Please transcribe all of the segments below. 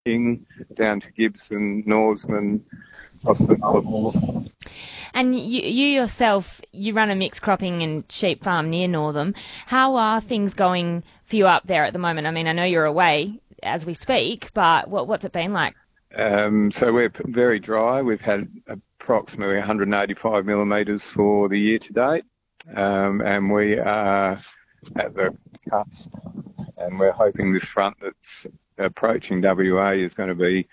King down to Gibson, Norseman, across the Nullarbor. And you yourself, you run a mixed cropping and sheep farm near Northam. How are things going for you up there at the moment? I mean, I know you're away as we speak, but what's it been like? So we're very dry. We've had approximately 185 millimetres for the year to date, and we are at the cusp, and we're hoping this front that's approaching WA is going to be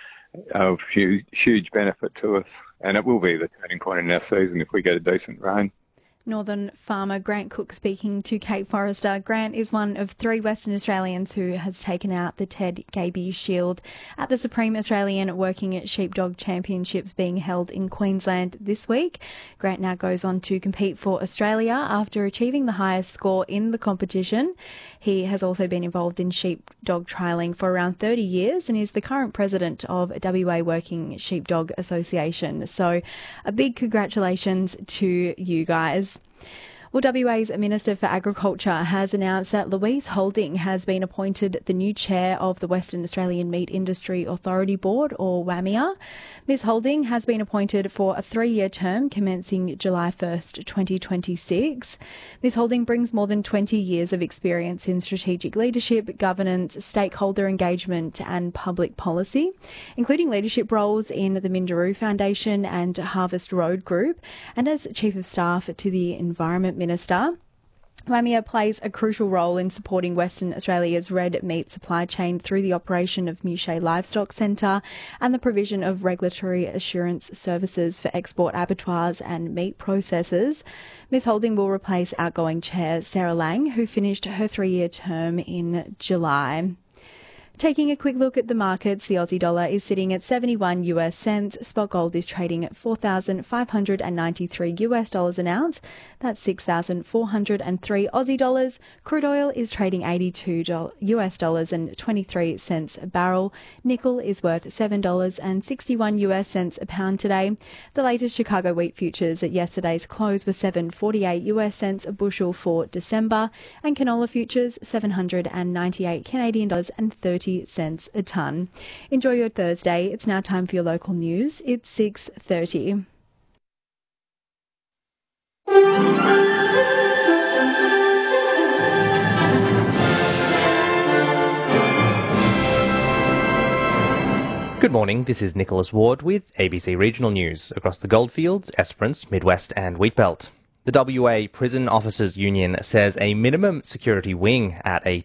of huge benefit to us, and it will be the turning point in our season if we get a decent rain. Northern farmer Grant Cook speaking to Kate Forrester. Grant is one of 3 Western Australians who has taken out the Ted Gaby Shield at the Supreme Australian Working Sheepdog Championships being held in Queensland this week. Grant now goes on to compete for Australia after achieving the highest score in the competition. He has also been involved in sheepdog trialling for around 30 years and is the current president of WA Working Sheepdog Association. So a big congratulations to you guys. Well, WA's Minister for Agriculture has announced that Louise Holding has been appointed the new chair of the Western Australian Meat Industry Authority Board, or WAMIA. Ms Holding has been appointed for a 3-year term commencing July 1st, 2026. Ms Holding brings more than 20 years of experience in strategic leadership, governance, stakeholder engagement and public policy, including leadership roles in the Minderoo Foundation and Harvest Road Group, and as Chief of Staff to the Environment Minister. WAMIA plays a crucial role in supporting Western Australia's red meat supply chain through the operation of Muche Livestock Centre and the provision of regulatory assurance services for export abattoirs and meat processors. Ms Holding will replace outgoing chair Sarah Lang, who finished her 3-year term in July. Taking a quick look at the markets, the Aussie dollar is sitting at 71 US cents. Spot gold is trading at 4,593 US dollars an ounce. That's 6,403 Aussie dollars. Crude oil is trading 82 US dollars and 23 cents a barrel. Nickel is worth $7.61 US cents a pound today. The latest Chicago wheat futures at yesterday's close were 7.48 US cents a bushel for December, and canola futures 798 Canadian dollars and 30 cents a tonne. Enjoy your Thursday. It's now time for your local news. It's 6:30. Good morning, this is Nicholas Ward with ABC Regional News. Across the Goldfields, Esperance, Midwest and Wheatbelt. The WA Prison Officers Union says a minimum security wing at a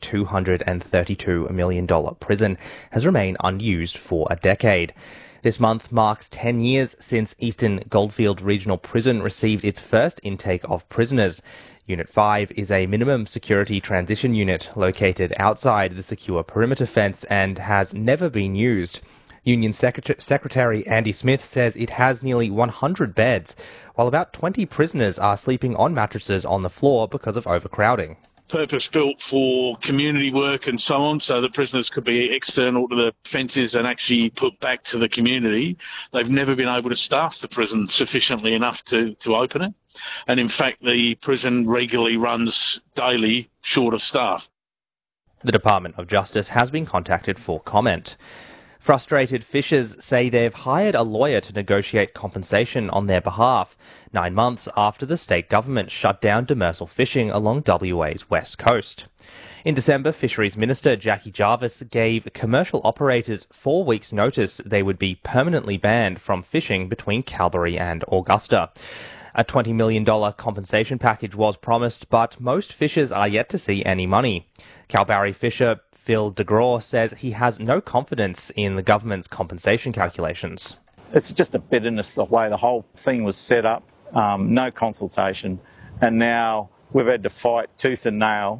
$232 million prison has remained unused for a decade. This month marks 10 years since Eastern Goldfield Regional Prison received its first intake of prisoners. Unit 5 is a minimum security transition unit located outside the secure perimeter fence and has never been used. Union Secretary Andy Smith says it has nearly 100 beds, while about 20 prisoners are sleeping on mattresses on the floor because of overcrowding. Purpose-built for community work and so on, so the prisoners could be external to the fences and actually put back to the community. They've never been able to staff the prison sufficiently enough to open it. And in fact, the prison regularly runs daily short of staff. The Department of Justice has been contacted for comment. Frustrated fishers say they've hired a lawyer to negotiate compensation on their behalf, 9 months after the state government shut down demersal fishing along WA's west coast. In December, Fisheries Minister Jackie Jarvis gave commercial operators 4 weeks' notice they would be permanently banned from fishing between Calgary and Augusta. A $20 million compensation package was promised, but most fishers are yet to see any money. Kalbarri fisher Phil DeGraw says he has no confidence in the government's compensation calculations. It's just a bitterness the way the whole thing was set up, no consultation, and now we've had to fight tooth and nail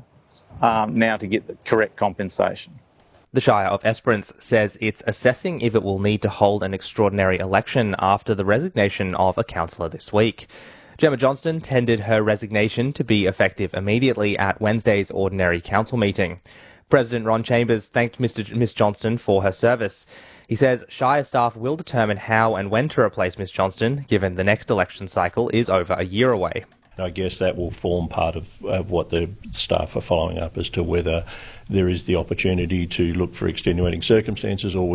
now to get the correct compensation. The Shire of Esperance says it's assessing if it will need to hold an extraordinary election after the resignation of a councillor this week. Gemma Johnston tendered her resignation to be effective immediately at Wednesday's ordinary council meeting. President Ron Chambers thanked Miss Johnston for her service. He says Shire staff will determine how and when to replace Miss Johnston, given the next election cycle is over a year away. I guess that will form part of what the staff are following up as to whether there is the opportunity to look for extenuating circumstances or